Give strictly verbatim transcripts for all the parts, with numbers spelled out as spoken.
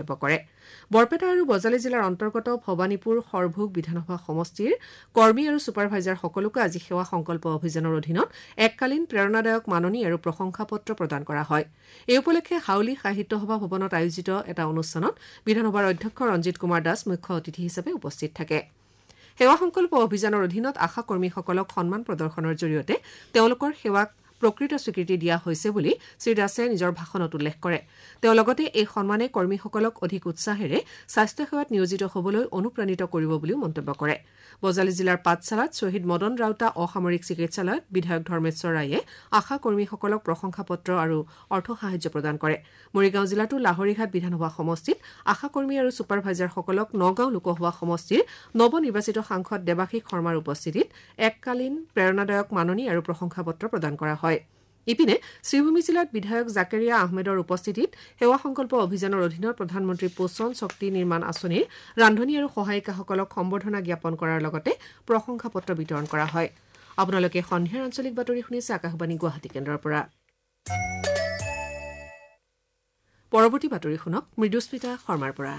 মন্তব্য কৰে। বৰপেটা আৰু বজালী জিলাৰ অন্তৰ্গত ভবানীপুৰ সৰভোগ বিধানসভা সমষ্টিৰ কৰ্মী আৰু ছুপাৰভাইজাৰ সকলোকে আজি সেৱা সংকল্প অভিযানৰ অধীনত এককালীন প্ৰেৰণাদায়ক মাননী আৰু প্ৰশংসা পত্ৰ প্ৰদান কৰা হয়। এই উপলক্ষে হাউলী সাহিত্য সভা ভৱনত আয়োজিত এটা অনুষ্ঠানত বিধানসভাৰ অধ্যক্ষ ৰঞ্জিত কুমাৰ দাস মুখ্য অতিথি হিচাপে উপস্থিত থাকে। সেৱা সংকল্প অভিযানৰ অধীনত আশা কৰ্মীসকলক সন্মান প্ৰদৰ্শনৰ জৰিয়তে তেওঁলোকৰ সেৱাক প্ৰকৃত স্বীকৃতি দিয়া হৈছে বুলি শ্ৰীদাসে নিজৰ ভাষণত উল্লেখ কৰে। তেওঁ লগতে এই সন্মানে কৰ্মীসকলক অধিক উৎসাহেৰে স্বাস্থ্যসেৱাত নিয়োজিত হ'বলৈ অনুপ্ৰাণিত কৰিব বুলিও মন্তব্য কৰে। বজালী জিলাৰ পাঠশালাত শ্বহীদ মদন ৰাউতা অসামৰিক চিকিৎসালয়ত বিধায়ক ধৰ্মেশ্বৰ ৰায়ে আশা কৰ্মীসকলক প্ৰশংসা পত্ৰ আৰু অৰ্থ সাহায্য প্ৰদান কৰে। মৰিগাঁও জিলাতো লাহৰীঘাট বিধানসভা সমষ্টিত আশা কৰ্মী আৰু ছুপাৰভাইজাৰসকলক নগাঁও লোকসভা সমষ্টিৰ নৱনিৰ্বাচিত সাংসদ দেৱাশীষ শৰ্মাৰ উপস্থিতিত এককালীন প্ৰেৰণাদায়ক মাননী আৰু প্ৰশংসা পত্ৰ প্ৰদান কৰা হয়। ইপিনে শ্ৰীভূমি জিলাত বিধায়ক জাকেৰিয়া আহমেদৰ উপস্থিতিত সেৱা সংকল্প অভিযানৰ অধীনত প্ৰধানমন্ত্ৰী পোষণ শক্তি নিৰ্মাণ আঁচনিৰ ৰান্ধনী আৰু সহায়িকাসকলক সম্বৰ্ধনা জ্ঞাপন কৰাৰ লগতে প্ৰশংসা পত্ৰ বিতৰণ কৰা হয়। আপোনালোকে সন্ধিয়াৰ আঞ্চলিক বাতৰি শুনিছে আকাশবাণী গুৱাহাটী কেন্দ্ৰৰ পৰা। পৰৱৰ্তী বাতৰি শুনক মৃদুস্মিতা শৰ্মাৰ পৰা।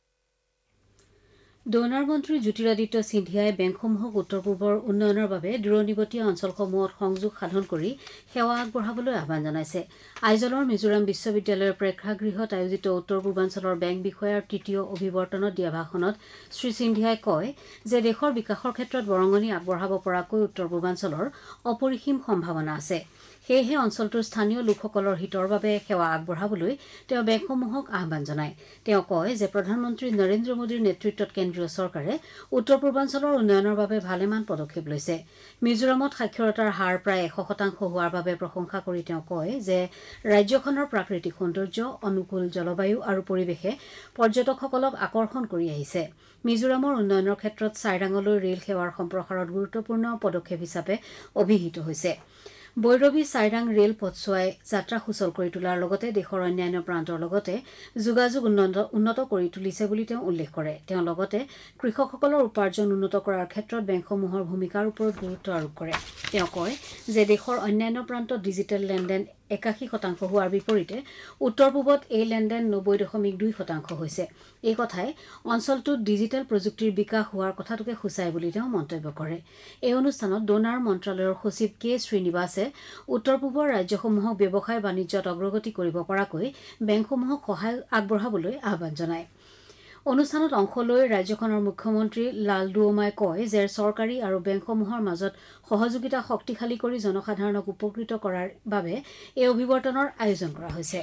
ডোনাৰ মন্ত্ৰী জ্যোতিৰাদিত্য সিন্ধিয়াই বেংকসমূহক উত্তৰ পূৰ্বৰ উন্নয়নৰ বাবে দূৰনিৱতীয় অঞ্চলসমূহত সংযোগ সাধন কৰি সেৱা আগবঢ়াবলৈ আহ্বান জনাইছে। আইজলৰ মিজোৰাম বিশ্ববিদ্যালয়ৰ প্ৰেক্ষাগৃহত আয়োজিত উত্তৰ পূৰ্বাঞ্চলৰ বেংক বিষয়াৰ তৃতীয় অভিৱৰ্তনত দিয়া ভাষণত শ্ৰী সিন্ধিয়াই কয় যে দেশৰ বিকাশৰ ক্ষেত্ৰত বৰঙণি আগবঢ়াব পৰাকৈ উত্তৰ পূৰ্বাঞ্চলৰ অপৰিসীম সম্ভাৱনা আছে। সেয়েহে অঞ্চলটোৰ স্থানীয় লোকসকলৰ হিতৰ বাবে সেৱা আগবঢ়াবলৈ তেওঁ বেংকসমূহক আহ্বান জনায়। তেওঁ কয় যে প্ৰধানমন্ত্ৰী নৰেন্দ্ৰ মোদীৰ নেতৃত্বত কেন্দ্ৰীয় চৰকাৰে উত্তৰ পূৰ্বাঞ্চলৰ উন্নয়নৰ বাবে ভালেমান পদক্ষেপ লৈছে। মিজোৰামত সাক্ষৰতাৰ হাৰ প্ৰায় এশ শতাংশ হোৱাৰ বাবে প্ৰশংসা কৰি তেওঁ কয় যে ৰাজ্যখনৰ প্ৰাকৃতিক সৌন্দৰ্য, অনুকূল জলবায়ু আৰু পৰিৱেশে পৰ্যটকসকলক আকৰ্ষণ কৰি আহিছে। মিজোৰামৰ উন্নয়নৰ ক্ষেত্ৰত চাইৰাঙলৈ ৰেল সেৱাৰ সম্প্ৰসাৰত গুৰুত্বপূৰ্ণ পদক্ষেপ হিচাপে অভিহিত হৈছে। বৈৰৱী চাইৰাং ৰেল পথছোৱাই যাত্ৰা সুচল কৰি তোলাৰ লগতে দেশৰ অন্যান্য প্ৰান্তৰ লগতে যোগাযোগ উন্নত কৰি তুলিছে বুলি তেওঁ উল্লেখ কৰে। তেওঁ লগতে কৃষকসকলৰ উপাৰ্জন উন্নত কৰাৰ ক্ষেত্ৰত বেংকসমূহৰ ভূমিকাৰ ওপৰত গুৰুত্ব আৰোপ কৰে। তেওঁ কয় যে দেশৰ অন্যান্য প্ৰান্তত ডিজিটেল লেনদেন একাশী শতাংশ হোৱাৰ বিপৰীতে উত্তৰ পূবত এই লেনদেন নব্বৈ দশমিক দুই শতাংশ হৈছে। এই কথাই অঞ্চলটোত ডিজিটেল প্ৰযুক্তিৰ বিকাশ হোৱাৰ কথাটোকে সূচায় বুলি তেওঁ মন্তব্য কৰে। এই অনুষ্ঠানত ডোনাৰ মন্ত্ৰালয়ৰ সচিব কে শ্ৰীনিবাসে উত্তৰ পূবৰ ৰাজ্যসমূহক ব্যৱসায় বাণিজ্যত অগ্ৰগতি কৰিব পৰাকৈ বেংকসমূহক সহায় আগবঢ়াবলৈ আহ্বান জনায়। অনুষ্ঠানত অংশ লৈ ৰাজ্যখনৰ মুখ্যমন্ত্ৰী লালডুঅমাই কয় যে চৰকাৰী আৰু বেংকসমূহৰ মাজত সহযোগিতা শক্তিশালী কৰি জনসাধাৰণক উপকৃত কৰাৰ বাবে এই অভিৱৰ্তনৰ আয়োজন কৰা হৈছে।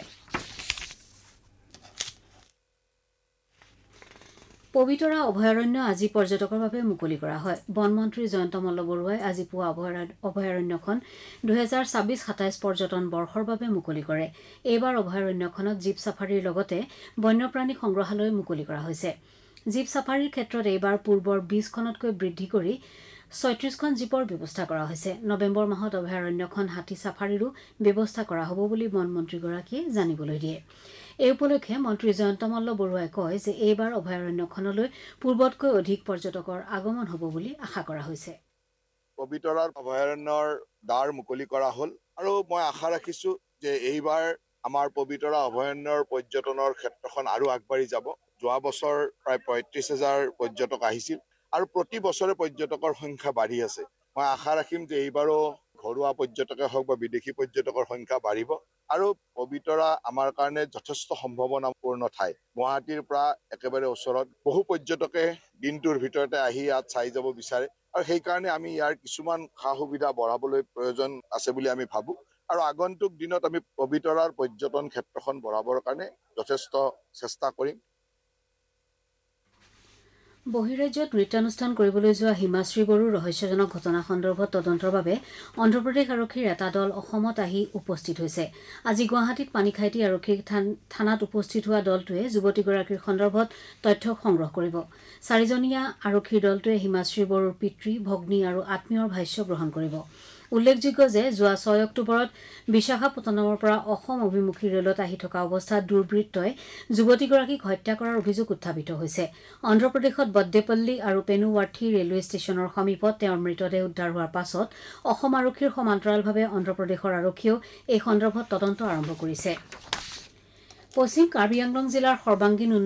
পবিতৰা অভয়াৰণ্য আজি পৰ্যটকৰ বাবে মুকলি কৰা হয়। বনমন্ত্ৰী জয়ন্ত মল্ল বৰুৱাই আজি পুৱা অভয়াৰণ্যখন দুহেজাৰ ছাব্বিছ সাতাইছ পৰ্যটন বৰ্ষৰ বাবে মুকলি কৰে। এইবাৰ অভয়াৰণ্যখনত জীপ ছাফাৰীৰ লগতে বন্যপ্ৰাণী সংগ্ৰহালয় মুকলি কৰা হৈছে। জীপ ছাফাৰীৰ ক্ষেত্ৰত এইবাৰ পূৰ্বৰ বিছখনতকৈ বৃদ্ধি কৰি ছয়ত্ৰিশখন জীপৰ ব্যৱস্থা কৰা হৈছে। নৱেম্বৰ মাহত অভয়াৰণ্যখন হাতী ছাফাৰীৰো ব্যৱস্থা কৰা হ'ব বুলি বনমন্ত্ৰীগৰাকীয়ে জানিবলৈ দিয়ে। এই উপলক্ষে মন্ত্ৰী জয়ন্ত মল্ল বৰুৱাই কয় যে এইবাৰ অভয়াৰণ্যখনলৈ পূৰ্বতকৈ অধিক পৰ্যটকৰ আগমন হ'ব বুলি আশা কৰা হৈছে। পবিতৰাৰ অভয়াৰণ্যৰ দ্বাৰ মুকলি কৰা হ'ল আৰু মই আশা ৰাখিছো যে এইবাৰ আমাৰ পবিতৰা অভয়াৰণ্যৰ পৰ্যটনৰ ক্ষেত্ৰখন আৰু আগবাঢ়ি যাব। যোৱা বছৰ প্ৰায় পঁয়ত্ৰিশ হাজাৰ পৰ্যটক আহিছিল আৰু প্ৰতি বছৰে পৰ্যটকৰ সংখ্যা বাঢ়ি আছে। মই আশা ৰাখিম যে এইবাৰো ঘৰুৱা পৰ্যটকে হওক বা বিদেশী পৰ্যটকৰ সংখ্যা বাঢ়িব আৰু পবিতৰা আমাৰ কাৰণে যথেষ্ট সম্ভাৱনাপূৰ্ণ ঠাই। গুৱাহাটীৰ পৰা একেবাৰে ওচৰত বহু পৰ্যটকে দিনটোৰ ভিতৰতে আহি ইয়াত চাই যাব বিচাৰে আৰু সেইকাৰণে আমি ইয়াৰ কিছুমান সা সুবিধা বঢ়াবলৈ প্ৰয়োজন আছে বুলি আমি ভাবো আৰু আগন্তুক দিনত আমি পবিতৰাৰ পৰ্যটন ক্ষেত্ৰখন বঢ়াবৰ কাৰণে যথেষ্ট চেষ্টা কৰিম। বহিৰাজ্যত নৃত্যানুষ্ঠান কৰিবলৈ যোৱা হিমাশ্ৰী বড়োৰ ৰহস্যজনক ঘটনা সন্দৰ্ভত তদন্তৰ বাবে অন্ধ্ৰপ্ৰদেশ আৰক্ষীৰ এটা দল অসমত আহি উপস্থিত হৈছে। আজি গুৱাহাটীত পানীখাইটি আৰক্ষী থানাত উপস্থিত হোৱা দলটোৱে যুৱতীগৰাকীৰ সন্দৰ্ভত তথ্য সংগ্ৰহ কৰিব। চাৰিজনীয়া আৰক্ষীৰ দলটোৱে হিমাশ্ৰী বড়োৰ পিতৃ, ভগ্নী আৰু আত্মীয়ৰ ভাষ্য গ্ৰহণ কৰিব। উল্লেখযোগ্য যে যোৱা ছয় অক্টোবৰত বিশাখাপট্টনমৰ পৰা অসম অভিমুখী ৰেলত আহি থকা অৱস্থাত দুৰ্বৃত্তই যুৱতীগৰাকীক হত্যা কৰাৰ অভিযোগ উত্থাপিত হৈছে। অন্ধ্ৰপ্ৰদেশত বদ্দেপল্লী আৰু পেনুৱাৰ্থী ৰেলৱে ষ্টেচনৰ সমীপত তেওঁৰ মৃতদেহ উদ্ধাৰ হোৱাৰ পাছত অসম আৰক্ষীৰ সমান্তৰালভাৱে অন্ধ্ৰপ্ৰদেশৰ আৰক্ষীয়েও এই সন্দৰ্ভত তদন্ত আৰম্ভ কৰিছে। পশ্চিম কাৰ্বি আংলং জিলাৰ সৰ্বাংগীন